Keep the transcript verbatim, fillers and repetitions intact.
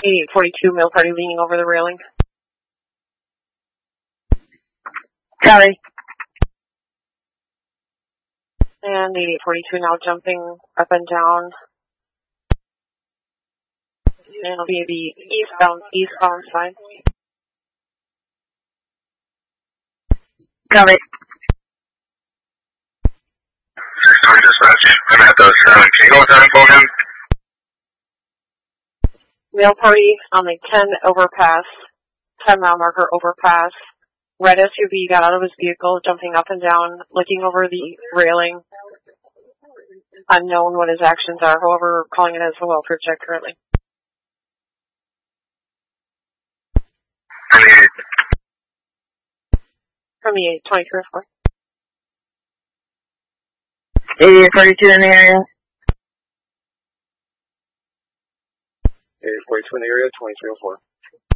eighty-eight forty-two, mail party leaning over the railing. Copy. And eighty-eight forty-two now jumping up and down. And it'll be the eastbound, eastbound side. Copy. Sorry, dispatch. I'm at the seven. Can you go with that info again? Mail party on the ten overpass, ten mile marker overpass. Red S U V got out of his vehicle, jumping up and down, looking over the railing. Unknown what his actions are, however, we're calling it as a welfare check currently. From the eight twenty-three four. eighty-eight forty-two in the area. eighty-eight forty-two in the area, twenty-three oh four.